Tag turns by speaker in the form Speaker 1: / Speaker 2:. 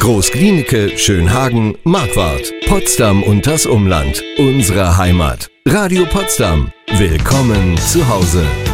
Speaker 1: Großglienicke, Schönhagen, Marquardt, Potsdam und das Umland. Unsere Heimat. Radio Potsdam. Willkommen zu Hause.